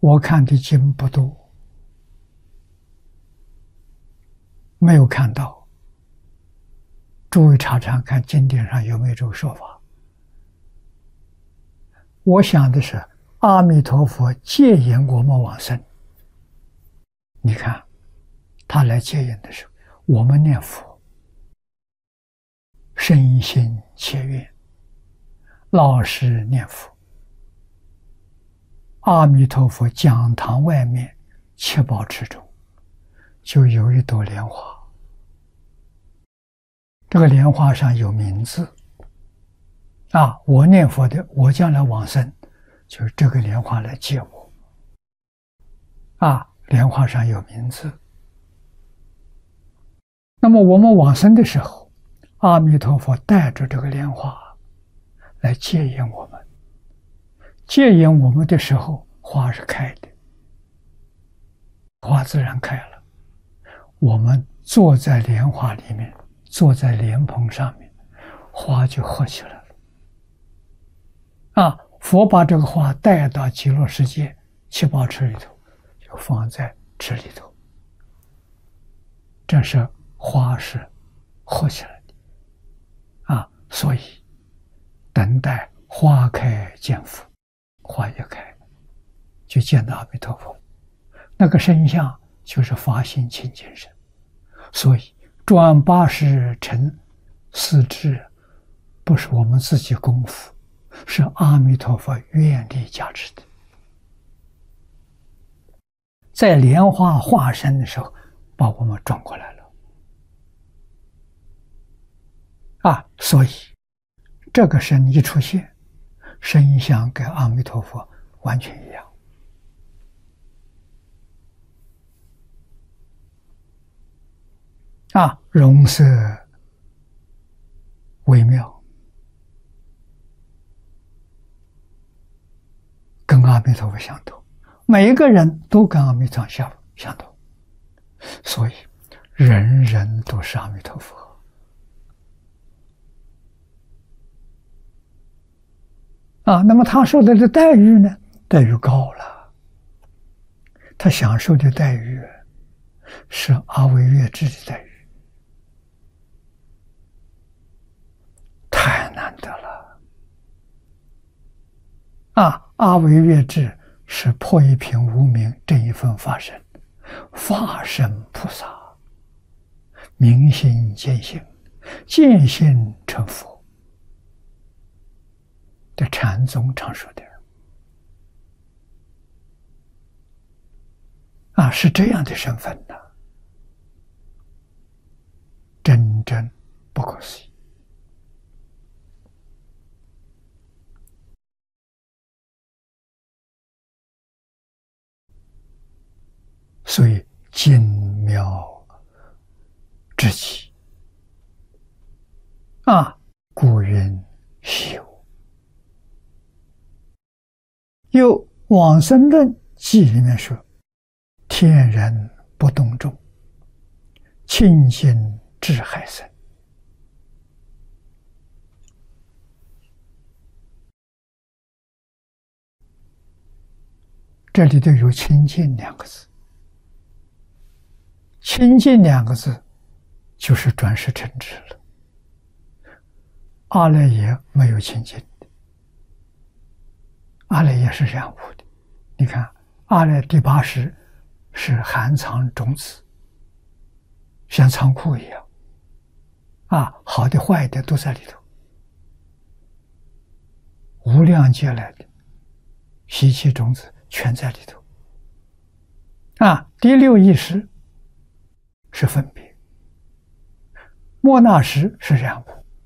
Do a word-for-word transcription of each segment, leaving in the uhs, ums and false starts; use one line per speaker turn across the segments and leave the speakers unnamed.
我看的经不多，没有看到。诸位查查看经典上有没有这个说法。我想的是，阿弥陀佛接引我们往生。你看，他来接引的时候，我们念佛，身心切愿，老实念佛。阿弥陀佛讲堂外面七宝池中，就有一朵莲花。这个莲花上有名字啊，我念佛的，我将来往生，就是这个莲花来接我啊，莲花上有名字。那么我们往生的时候，阿弥陀佛带着这个莲花来接引我们。接引我们的时候，花是开的，花自然开了。我们坐在莲花里面，坐在莲蓬上面，花就合起来了。啊，佛把这个花带到极乐世界七宝池里头，就放在池里头。这是花是合起来的啊，所以等待花开见佛，花也开，就见到阿弥陀佛。那个身相就是发心清净身，所以转八十成四智不是我们自己功夫，是阿弥陀佛愿力加持的。在莲花化身的时候，把我们转过来了啊！所以这个身一出现，身相跟阿弥陀佛完全一样啊，容色微妙，跟阿弥陀佛相同，每一个人都跟阿弥陀佛相相同，所以人人都是阿弥陀佛啊。那么他受到的待遇呢？待遇高了，他享受的待遇是阿惟越致的待遇，太难得了啊！阿惟越致是破一品无明这一份法身，法身菩萨，明心见性，见性成佛，这禅宗常说的啊，是这样的身份的，真正不可思议。所以精妙至极啊，故云稀有。又《往生论记》里面说：“天人不动众，清净智海生。”这里头有“清净”两个字。清净两个字就是转世成智了。阿赖耶没有清净的，阿赖耶是染污的。你看阿赖第八识是含藏种子，像仓库一样啊，好的坏的都在里头，无量劫来的习气种子全在里头啊。第六意识是分别，末那识是染污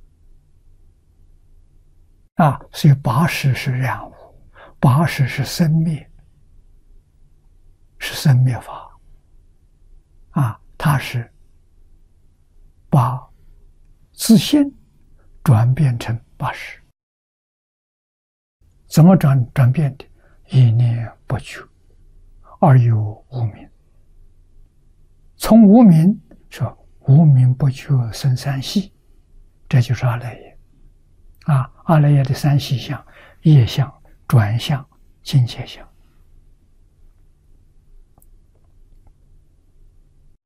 啊，所以八识是染污，八识是生灭，是生灭法啊，它是把自性转变成八识。怎么转转变的？一念不觉，而有无明。从无明说无明不觉生三系，这就是阿赖耶啊！阿赖耶的三系相：业相、转相、境界相